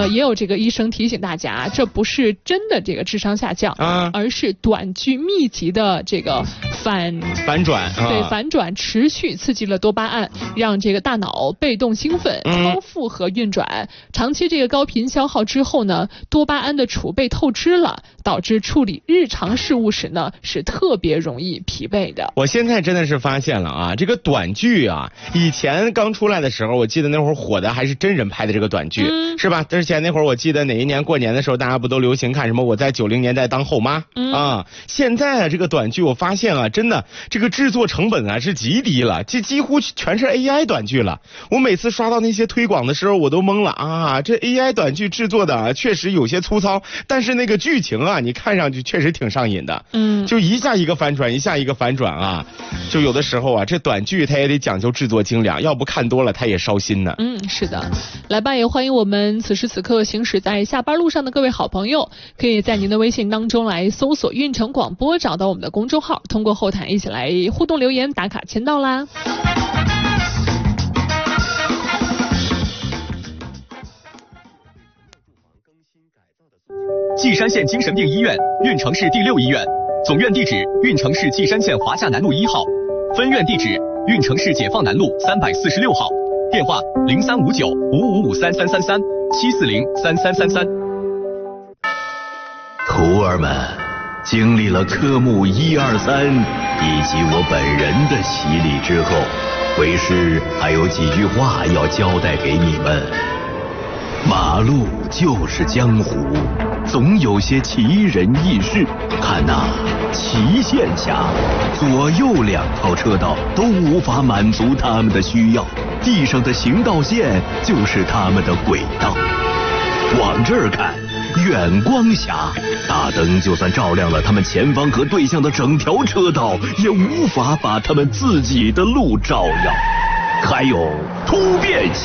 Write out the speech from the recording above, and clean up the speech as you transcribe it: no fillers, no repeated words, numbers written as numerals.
也有这个医生提醒大家，这不是真的这个智商下降，而是短剧密集的这个反转，对，反转持续刺激了多巴胺，让这个大脑被动兴奋，超负荷运转，长期这个高频消耗之后呢，多巴胺的储备透支了，导致处理日常事务时呢是特别容易疲惫的。 我现在真的是发现了啊，这个短剧啊，以前刚出来的时候，我记得那会儿火的还是真人拍的这个短剧，是吧？之前那会儿我记得哪一年过年的时候，大家不都流行看什么我在90年代当后妈啊？现在啊，这个短剧我发现啊，真的这个制作成本啊是极低了，这几乎全是 AI 短剧了。我每次刷到那些推广的时候，我都懵了啊！这 AI 短剧制作的啊，确实有些粗糙，但是那个剧情啊，你看上去确实挺上瘾的。就一下一个反转，一下一个反转啊！就有的时候啊，这短剧它也得讲究制作精良，要不看多了它也烧心呢。 是的，来吧，也欢迎我们此时此刻行驶在下班路上的各位好朋友，可以在您的微信当中来搜索运城广播，找到我们的公众号，通过后台一起来互动留言打卡签到啦。 稷山县精神病医院，运城市第6医院，总院地址运城市稷山县华夏南路1号，分院地址运城市解放南路346号，电话035955533337403333。 徒儿们，经历了科目1、2、3以及我本人的洗礼之后，为师还有几句话要交代给你们。马路就是江湖，总有些奇人异事。看那祁县下，左右2套车道都无法满足他们的需要，地上的行道线就是他们的轨道。往这儿看，远光峡，大灯就算照亮了他们前方和对向的整条车道，也无法把他们自己的路照耀。还有突变